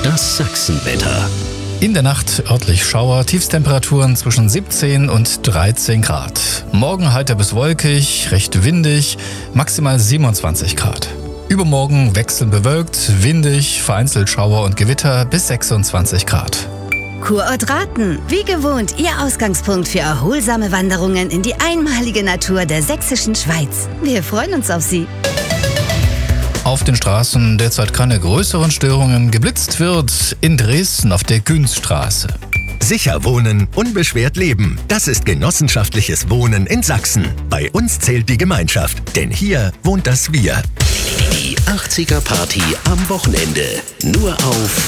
Das Sachsenwetter. In der Nacht örtlich Schauer, Tiefstemperaturen zwischen 17 und 13 Grad. Morgen heiter bis wolkig, recht windig, maximal 27 Grad. Übermorgen wechselnd bewölkt, windig, vereinzelt Schauer und Gewitter bis 26 Grad. Kurort Rathen, wie gewohnt Ihr Ausgangspunkt für erholsame Wanderungen in die einmalige Natur der sächsischen Schweiz. Wir freuen uns auf Sie. Auf den Straßen derzeit keine größeren Störungen. Geblitzt wird in Dresden auf der Günzstraße. Sicher wohnen, unbeschwert leben. Das ist genossenschaftliches Wohnen in Sachsen. Bei uns zählt die Gemeinschaft, denn hier wohnt das Wir. Die 80er Party am Wochenende. Nur auf